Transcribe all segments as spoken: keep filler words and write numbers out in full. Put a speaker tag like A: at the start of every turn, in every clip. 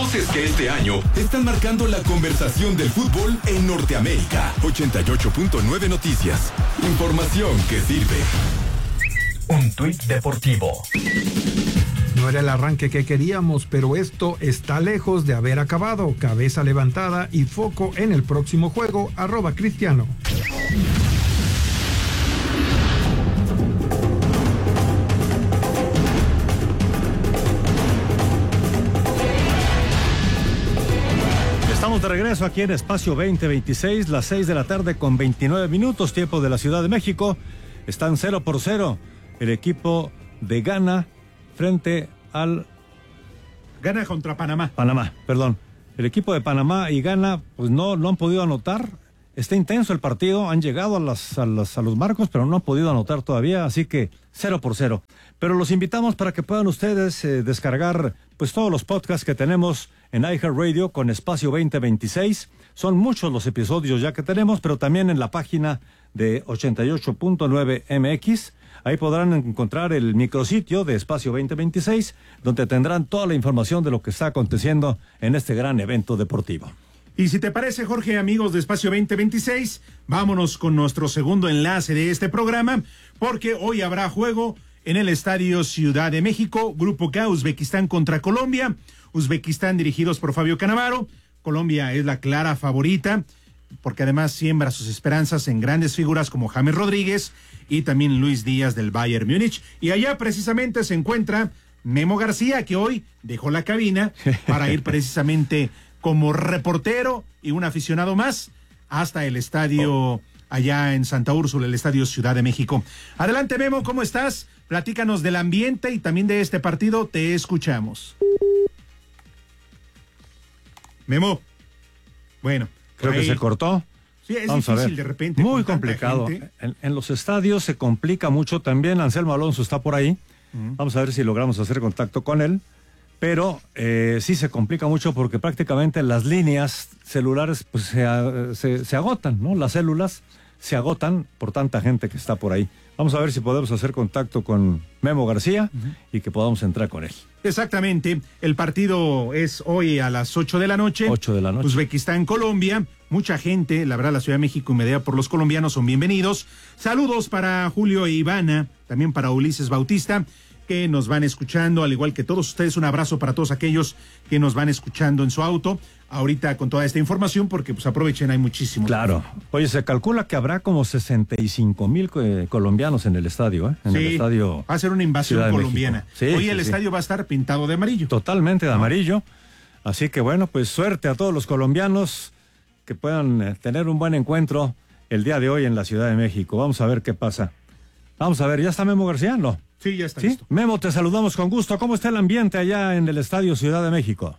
A: voces que este año están marcando la conversación del fútbol en Norteamérica. ochenta y ocho punto nueve Noticias. Información que sirve.
B: Un tuit deportivo.
C: No era el arranque que queríamos, pero esto está lejos de haber acabado. Cabeza levantada y foco en el próximo juego. Arroba Cristiano.
D: Estamos de regreso aquí en Espacio veinte veintiséis, las seis de la tarde con veintinueve minutos, tiempo de la Ciudad de México. Están cero por cero el equipo de Ghana frente al...
E: Ghana contra Panamá.
D: Panamá, perdón. El equipo de Panamá y Ghana pues no, no han podido anotar. Está intenso el partido, han llegado a, las, a, las, a los marcos, pero no han podido anotar todavía, así que cero por cero. Pero los invitamos para que puedan ustedes eh, descargar pues todos los podcasts que tenemos en iHeartRadio con Espacio veinte veintiséis. Son muchos los episodios ya que tenemos, pero también en la página de ochenta y ocho punto nueve M X. Ahí podrán encontrar el micrositio de Espacio veinte veintiséis, donde tendrán toda la información de lo que está aconteciendo en este gran evento deportivo.
E: Y si te parece, Jorge, amigos de Espacio veinte veintiséis, vámonos con nuestro segundo enlace de este programa, porque hoy habrá juego en el Estadio Ciudad de México, Grupo K, Uzbekistán contra Colombia. Uzbekistán dirigidos por Fabio Cannavaro. Colombia es la clara favorita, porque además siembra sus esperanzas en grandes figuras como James Rodríguez y también Luis Díaz del Bayern Múnich. Y allá precisamente se encuentra Memo García, que hoy dejó la cabina para ir precisamente como reportero y un aficionado más hasta el estadio allá en Santa Úrsula, el Estadio Ciudad de México. Adelante, Memo, ¿cómo estás? Platícanos del ambiente y también de este partido, te escuchamos. Memo. Bueno.
D: Creo que se cortó.
E: Sí, es
D: Vamos
E: difícil de repente.
D: Muy complicado. En, en los estadios se complica mucho también. Anselmo Alonso está por ahí. Uh-huh. Vamos a ver si logramos hacer contacto con él. Pero eh, sí se complica mucho porque prácticamente las líneas celulares pues, se, se, se agotan, ¿no? Las células se agotan por tanta gente que está por ahí. Vamos a ver si podemos hacer contacto con Memo García uh-huh. y que podamos entrar con él.
E: Exactamente. El partido es hoy a las ocho de la noche.
D: ocho de la noche.
E: Uzbekistán, Colombia. Mucha gente, la verdad, la Ciudad de México y media por los colombianos son bienvenidos. Saludos para Julio e Ivana, también para Ulises Bautista, que nos van escuchando, al igual que todos ustedes. Un abrazo para todos aquellos que nos van escuchando en su auto, ahorita con toda esta información, porque pues aprovechen, hay muchísimo.
D: Claro. Oye, se calcula que habrá como sesenta y cinco mil eh, colombianos en el estadio, ¿eh? En
E: sí,
D: el estadio.
E: Va a ser una invasión colombiana.
D: Sí,
E: Hoy
D: sí,
E: el
D: sí.
E: estadio va a estar pintado de amarillo.
D: Totalmente de ¿no? amarillo. Así que bueno, pues suerte a todos los colombianos que puedan eh, tener un buen encuentro el día de hoy en la Ciudad de México. Vamos a ver qué pasa. Vamos a ver, ¿ya está Memo García? No.
E: Sí, ya está
D: ¿Sí?
E: listo.
D: Memo, te saludamos con gusto. ¿Cómo está el ambiente allá en el Estadio Ciudad de México?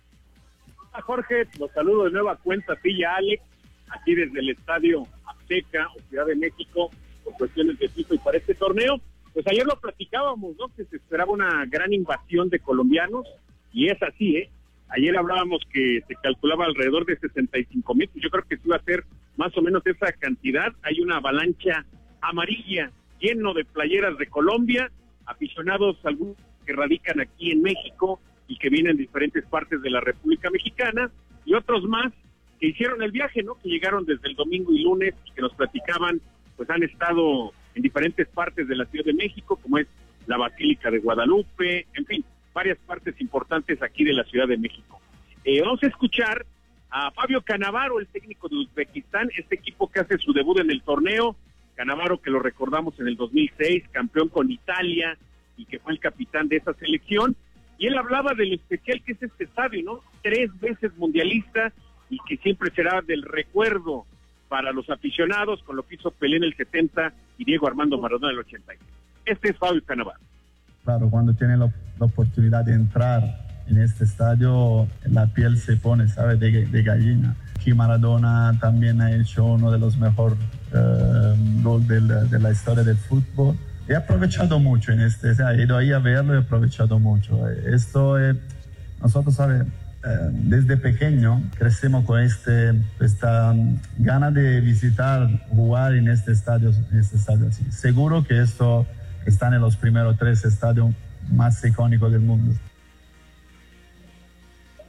F: Hola, Jorge, los saludo de nueva cuenta, Pilla Alex, aquí desde el Estadio Azteca o Ciudad de México, por cuestiones de FIFA y para este torneo. Pues ayer lo platicábamos, ¿no? Que se esperaba una gran invasión de colombianos, y es así, ¿eh? Ayer hablábamos que se calculaba alrededor de sesenta y cinco mil, yo creo que sí va a ser más o menos esa cantidad. Hay una avalancha amarilla lleno de playeras de Colombia, aficionados algunos que radican aquí en México y que vienen de diferentes partes de la República Mexicana, y otros más que hicieron el viaje, ¿no? Que llegaron desde el domingo y lunes y que nos platicaban, pues han estado en diferentes partes de la Ciudad de México, como es la Basílica de Guadalupe, en fin, varias partes importantes aquí de la Ciudad de México. Eh, vamos a escuchar a Fabio Cannavaro, el técnico de Uzbekistán, este equipo que hace su debut en el torneo. Cannavaro, que lo recordamos en el dos mil seis, campeón con Italia y que fue el capitán de esa selección, y él hablaba de lo especial que es este estadio, ¿no? Tres veces mundialista y que siempre será del recuerdo para los aficionados, con lo que hizo Pelé en el setenta y Diego Armando Maradona en el ochenta y seis. Este es Fabio Cannavaro.
G: Claro, cuando tiene la, la oportunidad de entrar en este estadio, la piel se pone, ¿sabes? De, de gallina. Aquí Maradona también ha hecho uno de los mejores uh, goles de, de la historia del fútbol. He aprovechado mucho en este, o sea, he ido ahí a verlo y he aprovechado mucho. Esto, eh, nosotros, ¿sabes? Eh, desde pequeño crecemos con este, esta um, gana de visitar, jugar en este estadio, en este estadio así. Seguro que esto está en los primeros tres estadios más icónicos del mundo.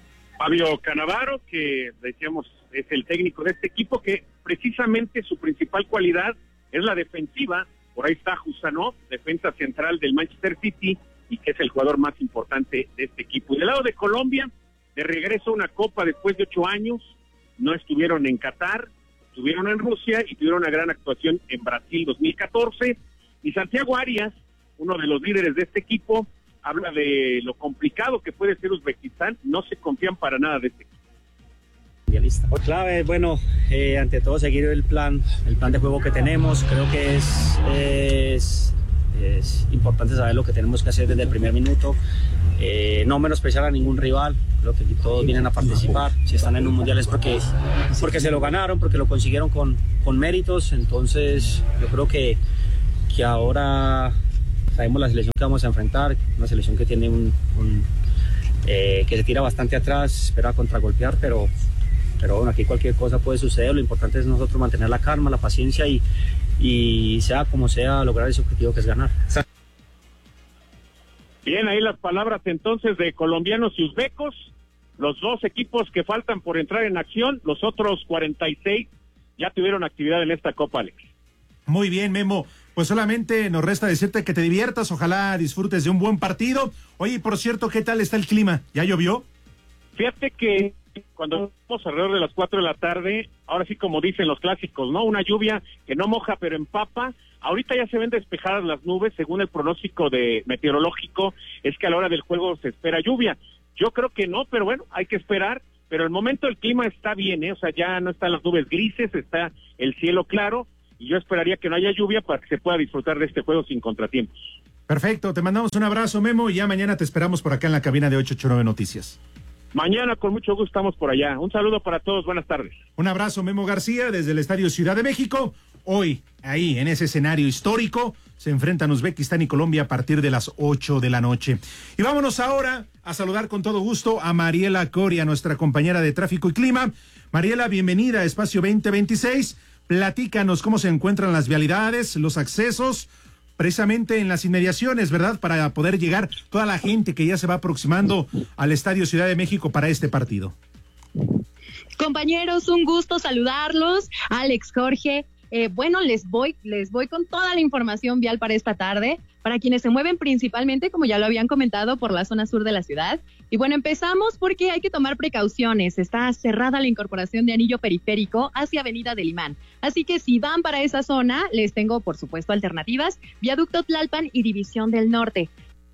F: Fabio Cannavaro, que decíamos es el técnico de este equipo, que precisamente su principal cualidad es la defensiva. Por ahí está Jusanov, defensa central del Manchester City, y que es el jugador más importante de este equipo. Y del lado de Colombia, de regreso a una copa después de ocho años, no estuvieron en Qatar, estuvieron en Rusia y tuvieron una gran actuación en Brasil dos mil catorce. Y Santiago Arias, uno de los líderes de este equipo, habla de lo complicado que puede ser Uzbekistán. No se confían para nada de este equipo.
H: Clave, bueno, eh, ante todo seguir el plan, el plan de juego que tenemos. Creo que es, es, es importante saber lo que tenemos que hacer desde el primer minuto. Eh, no menospreciar a ningún rival. Creo que aquí todos vienen a participar. Si están en un mundial es porque, porque se lo ganaron, porque lo consiguieron con, con méritos. Entonces yo creo que, que ahora sabemos la selección que vamos a enfrentar, una selección que tiene un, un eh, que se tira bastante atrás, espera contragolpear, pero pero bueno, aquí cualquier cosa puede suceder. Lo importante es nosotros mantener la calma, la paciencia y, y sea como sea, lograr ese objetivo que es ganar.
F: Bien, ahí las palabras entonces de colombianos y uzbecos, los dos equipos que faltan por entrar en acción, los otros cuarenta y seis ya tuvieron actividad en esta Copa, Alex.
E: Muy bien, Memo. Pues solamente nos resta decirte que te diviertas, ojalá disfrutes de un buen partido. Oye, por cierto, ¿qué tal está el clima? ¿Ya llovió?
F: Fíjate que cuando estamos alrededor de las cuatro de la tarde, ahora sí como dicen los clásicos, ¿no? Una lluvia que no moja pero empapa. Ahorita ya se ven despejadas las nubes, según el pronóstico de meteorológico, es que a la hora del juego se espera lluvia. Yo creo que no, pero bueno, hay que esperar. Pero el momento el clima está bien, ¿eh? O sea, ya no están las nubes grises, está el cielo claro, y yo esperaría que no haya lluvia para que se pueda disfrutar de este juego sin contratiempos.
E: Perfecto, te mandamos un abrazo, Memo, y ya mañana te esperamos por acá en la cabina de ocho ocho nueve Noticias.
F: Mañana con mucho gusto estamos por allá. Un saludo para todos, buenas tardes.
E: Un abrazo, Memo García, desde el Estadio Ciudad de México. Hoy, ahí, en ese escenario histórico, se enfrentan Uzbekistán y Colombia a partir de las ocho de la noche. Y vámonos ahora a saludar con todo gusto a Mariela Coria, nuestra compañera de Tráfico y Clima. Mariela, bienvenida a Espacio veinte veintiséis. Platícanos cómo se encuentran las vialidades, los accesos, precisamente en las inmediaciones, ¿verdad? Para poder llegar toda la gente que ya se va aproximando al Estadio Ciudad de México para este partido.
I: Compañeros, un gusto saludarlos. Alex, Jorge, eh, bueno, les voy, les voy con toda la información vial para esta tarde, para quienes se mueven principalmente, como ya lo habían comentado, por la zona sur de la ciudad. Y bueno, empezamos porque hay que tomar precauciones. Está cerrada la incorporación de anillo periférico hacia Avenida del Imán. Así que si van para esa zona, les tengo, por supuesto, alternativas: Viaducto Tlalpan y División del Norte.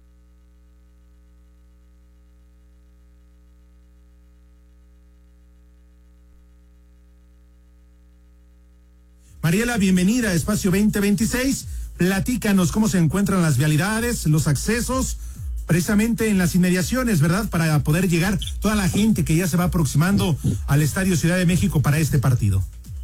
E: Mariela, bienvenida a Espacio veinte veintiséis. Platícanos cómo se encuentran las vialidades, los accesos, precisamente en las inmediaciones, ¿verdad? Para poder llegar toda la gente que ya se va aproximando al Estadio Ciudad de México para este partido.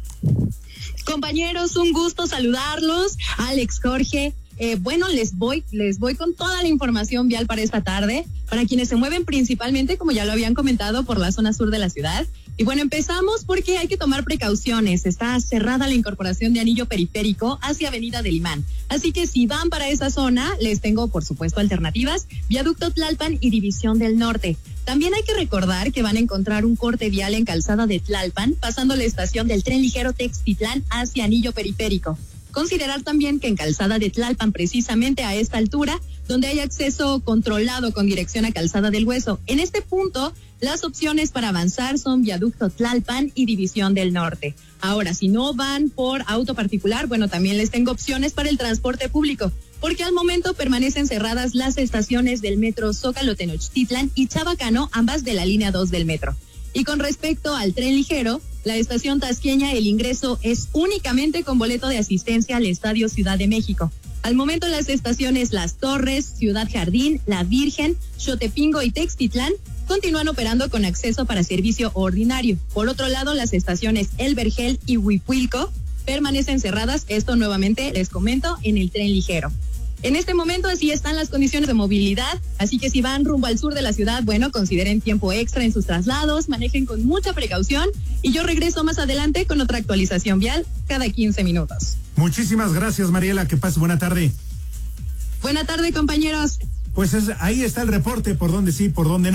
I: Compañeros, un gusto saludarlos. Alex, Jorge, eh, bueno, les voy, les voy con toda la información vial para esta tarde, para quienes se mueven principalmente, como ya lo habían comentado, por la zona sur de la ciudad. Y bueno, empezamos porque hay que tomar precauciones. Está cerrada la incorporación de anillo periférico hacia Avenida del Imán. Así que si van para esa zona, les tengo, por supuesto, alternativas: Viaducto Tlalpan y División del Norte. También hay que recordar que van a encontrar un corte vial en Calzada de Tlalpan, pasando la estación del tren ligero Textitlán hacia anillo periférico. Considerar también que en Calzada de Tlalpan, precisamente a esta altura, donde hay acceso controlado con dirección a Calzada del Hueso. En este punto, las opciones para avanzar son Viaducto Tlalpan y División del Norte. Ahora, si no van por auto particular, bueno, también les tengo opciones para el transporte público, porque al momento permanecen cerradas las estaciones del metro Zócalo Tenochtitlan y Chabacano, ambas de la línea dos del metro. Y con respecto al tren ligero, la estación tasqueña, el ingreso es únicamente con boleto de asistencia al Estadio Ciudad de México. Al momento, las estaciones Las Torres, Ciudad Jardín, La Virgen, Xotepingo y Textitlán continúan operando con acceso para servicio ordinario. Por otro lado, las estaciones El Vergel y Huipuilco permanecen cerradas. Esto nuevamente les comento en el tren ligero. En este momento así están las condiciones de movilidad, así que si van rumbo al sur de la ciudad, bueno, consideren tiempo extra en sus traslados, manejen con mucha precaución, y yo regreso más adelante con otra actualización vial cada quince minutos.
E: Muchísimas gracias, Mariela, que pases buena tarde.
I: Buena tarde, compañeros.
E: Pues es, ahí está el reporte, por donde sí, por donde no.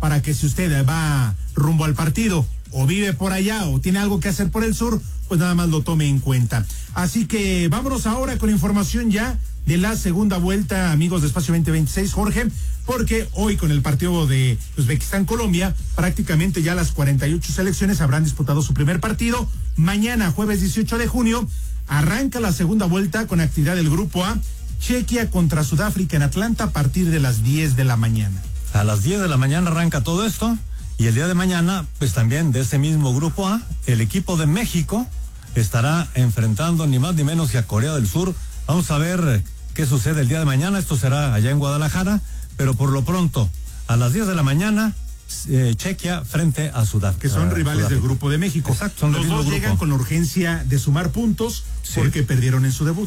E: para que si usted va rumbo al partido o vive por allá o tiene algo que hacer por el sur, pues nada más lo tome en cuenta. Así que vámonos ahora con información ya de la segunda vuelta, amigos de Espacio veinte veintiséis, Jorge, porque hoy con el partido de Uzbekistán-Colombia, prácticamente ya las cuarenta y ocho selecciones habrán disputado su primer partido. Mañana, jueves dieciocho de junio, arranca la segunda vuelta con actividad del Grupo A, Chequia contra Sudáfrica en Atlanta a partir de las diez de la mañana.
D: A las diez de la mañana arranca todo esto, y el día de mañana, pues también de ese mismo Grupo A, el equipo de México estará enfrentando ni más ni menos que a Corea del Sur. Vamos a ver qué sucede el día de mañana. Esto será allá en Guadalajara, pero por lo pronto, a las diez de la mañana, eh, Chequia frente a Sudáfrica.
E: Que son rivales
D: Sudáfrica.
E: del Grupo de México.
D: Exacto, son
E: Los dos llegan con la urgencia de sumar puntos, sí, porque perdieron en su debut.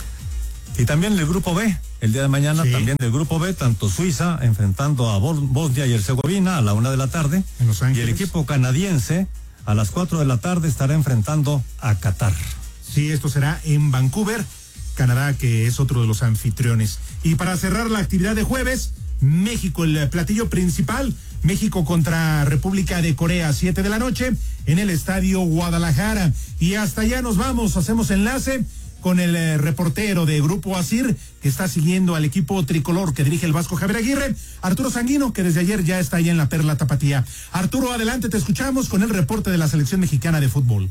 D: Y también el Grupo B, el día de mañana, sí, también del Grupo B, tanto Suiza enfrentando a Bosnia y Herzegovina a la una de la tarde.
E: En Los Ángeles.
D: Y el equipo canadiense a las cuatro de la tarde estará enfrentando a Qatar.
E: Sí, esto será en Vancouver, Canadá, que es otro de los anfitriones. Y para cerrar la actividad de jueves, México, el platillo principal, México contra República de Corea, siete de la noche, en el Estadio Guadalajara. Y hasta allá nos vamos, hacemos enlace con el eh, reportero de Grupo Asir, que está siguiendo al equipo tricolor que dirige el Vasco Javier Aguirre, Arturo Sanguino, que desde ayer ya está allá en la Perla Tapatía. Arturo, adelante, te escuchamos con el reporte de la selección mexicana de fútbol.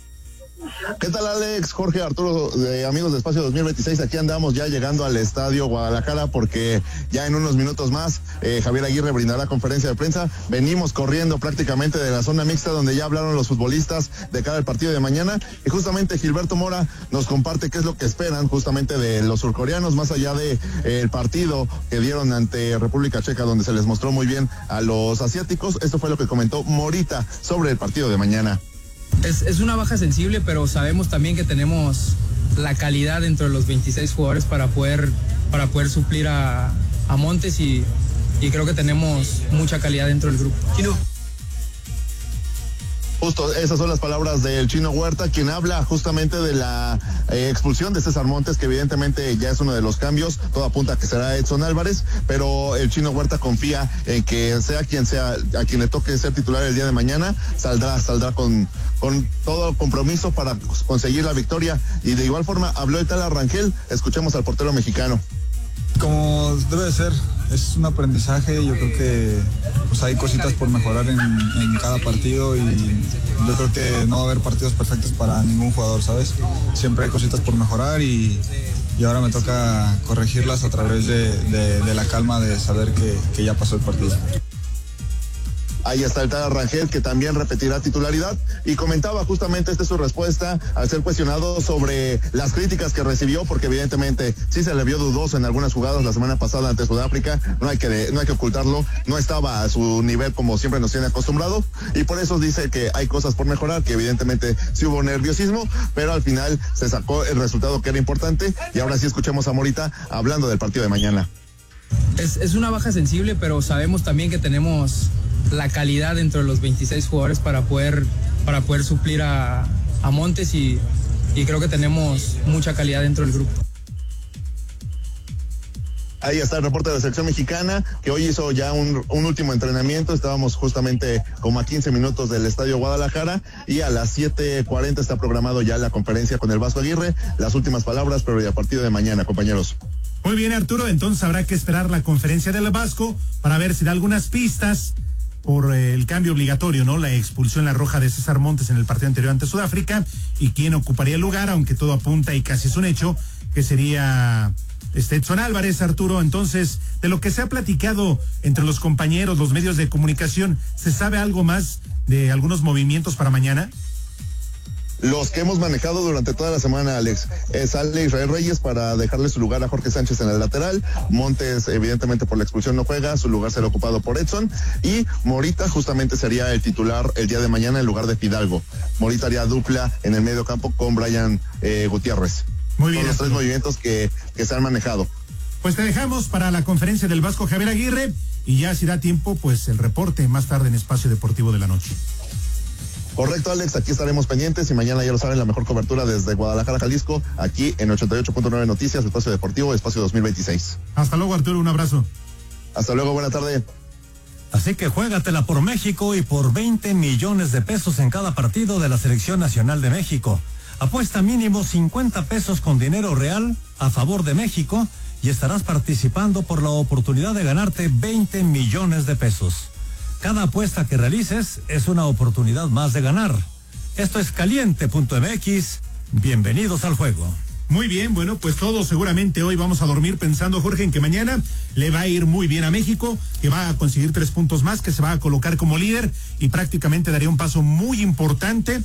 J: ¿Qué tal, Alex? Jorge, Arturo, de amigos de Espacio dos mil veintiséis, aquí andamos ya llegando al Estadio Guadalajara porque ya en unos minutos más eh, Javier Aguirre brindará conferencia de prensa. Venimos corriendo prácticamente de la zona mixta donde ya hablaron los futbolistas de cara al partido de mañana y justamente Gilberto Mora nos comparte qué es lo que esperan justamente de los surcoreanos más allá de eh, el partido que dieron ante República Checa donde se les mostró muy bien a los asiáticos. Esto fue lo que comentó Morita sobre el partido de mañana.
K: Es, es una baja sensible, pero sabemos también que tenemos la calidad dentro de los veintiséis jugadores para poder, para poder suplir a, a Montes y, y creo que tenemos mucha calidad dentro del grupo. Chino.
J: Justo, esas son las palabras del Chino Huerta, quien habla justamente de la eh, expulsión de César Montes, que evidentemente ya es uno de los cambios, todo apunta a que será Edson Álvarez, pero el Chino Huerta confía en que sea quien sea, a quien le toque ser titular el día de mañana, saldrá, saldrá con, con todo compromiso para conseguir la victoria, y de igual forma habló el tal Arrangel. Escuchemos al portero mexicano.
L: Como debe de ser, es un aprendizaje. Yo creo que pues hay cositas por mejorar en, en cada partido y yo creo que no va a haber partidos perfectos para ningún jugador, ¿sabes? Siempre hay cositas por mejorar y, y ahora me toca corregirlas a través de, de, de la calma de saber que, que ya pasó el partido.
J: Ahí está el tal Rangel, que también repetirá titularidad, y comentaba justamente esta es su respuesta al ser cuestionado sobre las críticas que recibió, porque evidentemente sí se le vio dudoso en algunas jugadas la semana pasada ante Sudáfrica, no hay que no hay que ocultarlo, no estaba a su nivel como siempre nos tiene acostumbrado, y por eso dice que hay cosas por mejorar, que evidentemente sí hubo nerviosismo, pero al final se sacó el resultado que era importante, y ahora sí escuchemos a Morita hablando del partido de mañana.
K: Es, es una baja sensible, pero sabemos también que tenemos la calidad dentro de los veintiséis jugadores para poder, para poder suplir a, a Montes y, y creo que tenemos mucha calidad dentro del grupo.
J: Ahí está el reporte de la selección mexicana, que hoy hizo ya un, un último entrenamiento. Estábamos justamente como a quince minutos del Estadio Guadalajara y a las siete cuarenta está programado ya la conferencia con el Vasco Aguirre. Las últimas palabras, pero ya a partir de mañana, compañeros.
E: Muy bien, Arturo, entonces habrá que esperar la conferencia del Vasco para ver si da algunas pistas por eh, el cambio obligatorio, ¿no? La expulsión, la roja de César Montes en el partido anterior ante Sudáfrica, y quién ocuparía el lugar, aunque todo apunta y casi es un hecho, que sería este Edson Álvarez, Arturo. Entonces, de lo que se ha platicado entre los compañeros, los medios de comunicación, ¿se sabe algo más de algunos movimientos para mañana?
J: Los que hemos manejado durante toda la semana, Alex, eh, sale Israel Reyes para dejarle su lugar a Jorge Sánchez en el lateral. Montes, evidentemente por la expulsión no juega, su lugar será ocupado por Edson, y Morita justamente sería el titular el día de mañana en lugar de Fidalgo. Morita haría dupla en el medio campo con Brian eh, Gutiérrez.
E: Muy bien.
J: Son los tres movimientos que, que se han manejado.
E: Pues te dejamos para la conferencia del Vasco Javier Aguirre, y ya si da tiempo, pues el reporte más tarde en Espacio Deportivo de la Noche.
J: Correcto, Alex, aquí estaremos pendientes y mañana ya lo saben, la mejor cobertura desde Guadalajara, Jalisco, aquí en ochenta y ocho punto nueve Noticias, Espacio Deportivo, Espacio dos mil veintiséis.
E: Hasta luego, Arturo, un abrazo.
J: Hasta luego, buena tarde.
D: Así que juégatela por México y por veinte millones de pesos en cada partido de la Selección Nacional de México. Apuesta mínimo cincuenta pesos con dinero real a favor de México y estarás participando por la oportunidad de ganarte veinte millones de pesos. Cada apuesta que realices es una oportunidad más de ganar. Esto es caliente punto m x. Bienvenidos al juego.
E: Muy bien, bueno, pues todos seguramente hoy vamos a dormir pensando, Jorge, en que mañana le va a ir muy bien a México, que va a conseguir tres puntos más, que se va a colocar como líder y prácticamente daría un paso muy importante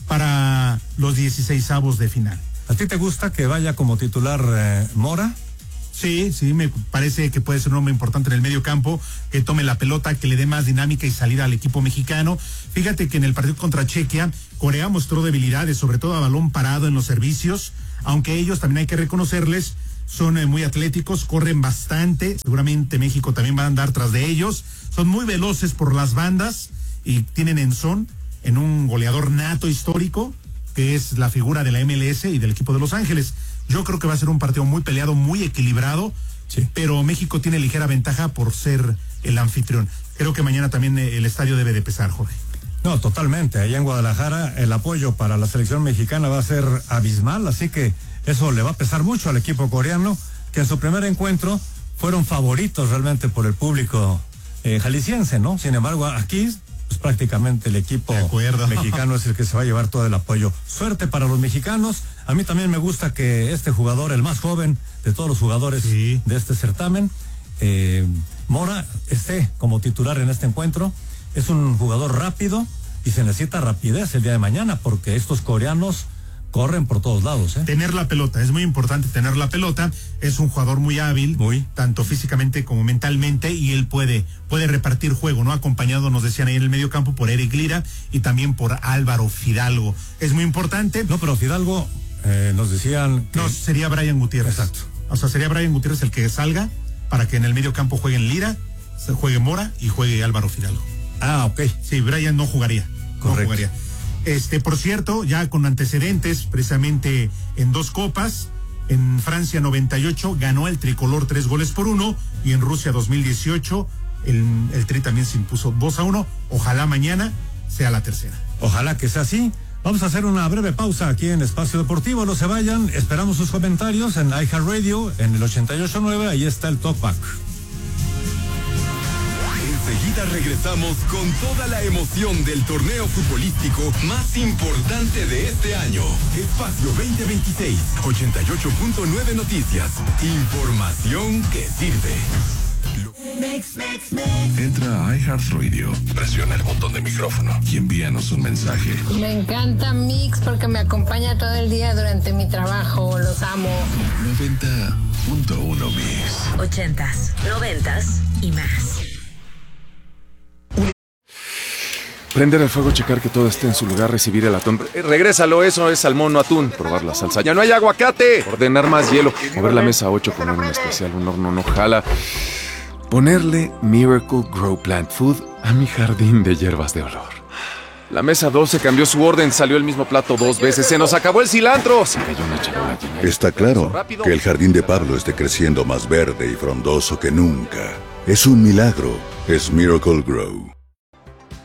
E: para los dieciseisavos de final.
D: ¿A ti te gusta que vaya como titular eh, Mora?
E: Sí, sí, me parece que puede ser un hombre importante en el medio campo, que tome la pelota, que le dé más dinámica y salida al equipo mexicano. Fíjate que en el partido contra Chequia, Corea mostró debilidades, sobre todo a balón parado en los servicios, aunque ellos también hay que reconocerles, son eh, muy atléticos, corren bastante, seguramente México también va a andar tras de ellos, son muy veloces por las bandas y tienen en son en un goleador nato histórico, que es la figura de la M L S y del equipo de Los Ángeles. Yo creo que va a ser un partido muy peleado, muy equilibrado, sí. Pero México tiene ligera ventaja por ser el anfitrión. Creo que mañana también el estadio debe de pesar, Jorge.
D: No, totalmente. Allá en Guadalajara el apoyo para la selección mexicana va a ser abismal, así que eso le va a pesar mucho al equipo coreano, que en su primer encuentro fueron favoritos realmente por el público eh, jalisciense, ¿no? Sin embargo, aquí pues prácticamente el equipo mexicano es el que se va a llevar todo el apoyo. Suerte para los mexicanos. A mí también me gusta que este jugador, el más joven de todos los jugadores sí. de este certamen, eh, Mora, esté como titular en este encuentro. Es un jugador rápido y se necesita rapidez el día de mañana porque estos coreanos corren por todos lados, ¿eh?
E: Tener la pelota, es muy importante tener la pelota. Es un jugador muy hábil, muy. tanto físicamente como mentalmente, y él puede, puede repartir juego, ¿no? Acompañado, nos decían ahí en el medio campo, por Eric Lira y también por Álvaro Fidalgo. Es muy importante.
D: No, pero Fidalgo, eh, nos decían que...
E: No, sería Brian Gutiérrez.
D: Exacto.
E: O sea, sería Brian Gutiérrez el que salga para que en el medio campo jueguen Lira, se juegue Mora y juegue Álvaro Fidalgo.
D: Ah, ok.
E: Sí, Brian no jugaría. Correcto. No jugaría. Este, por cierto, ya con antecedentes, precisamente en dos copas, en Francia noventa y ocho ganó el tricolor tres goles por uno, y en Rusia dos mil dieciocho el, el Tri también se impuso dos a uno. Ojalá mañana sea la tercera.
D: Ojalá que sea así. Vamos a hacer una breve pausa aquí en Espacio Deportivo, no se vayan, esperamos sus comentarios en iHeartRadio, en el ochenta y ocho punto nueve, ahí está el Talkback.
A: Enseguida regresamos con toda la emoción del torneo futbolístico más importante de este año. Espacio veinte veintiséis, ochenta y ocho punto nueve Noticias. Información que sirve.
M: Entra a iHeartRadio, presiona el botón de micrófono y envíanos un mensaje.
N: Me encanta Mix porque me acompaña todo el día durante mi trabajo. Los amo.
M: noventa punto uno Mix.
O: Ochentas, noventas y más.
P: Prender el fuego, checar que todo esté en su lugar, recibir el atún. Eh, regrésalo, eso es salmón, no atún. Probar la salsa. ¡Ya no hay aguacate! Ordenar más hielo. Mover la mesa ocho, poner un especial, un horno no jala. Ponerle Miracle Grow Plant Food a mi jardín de hierbas de olor. La mesa doce cambió su orden, salió el mismo plato dos veces. ¡Se nos acabó el cilantro! Se cayó una charola llena.
Q: Está claro que el jardín de Pablo esté creciendo más verde y frondoso que nunca. Es un milagro. Es Miracle Grow.